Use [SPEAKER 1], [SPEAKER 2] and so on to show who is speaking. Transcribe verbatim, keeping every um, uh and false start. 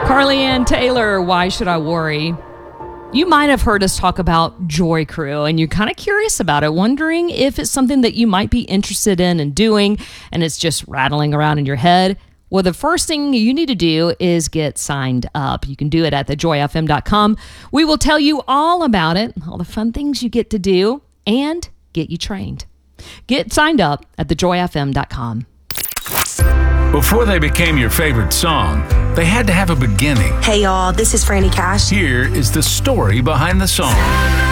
[SPEAKER 1] Carly Ann Taylor, Why Should I Worry? You might have heard us talk about Joy Crew, and you're kind of curious about it, wondering if it's something that you might be interested in and doing, and it's just rattling around in your head. Well, the first thing you need to do is get signed up. You can do it at the joy f m dot com. We will tell you all about it, all the fun things you get to do, and get you trained. Get signed up at the joy f m dot com.
[SPEAKER 2] Before they became your favorite song, they had to have a beginning.
[SPEAKER 3] Hey y'all, this is Franny Cash.
[SPEAKER 2] Here is the story behind the song.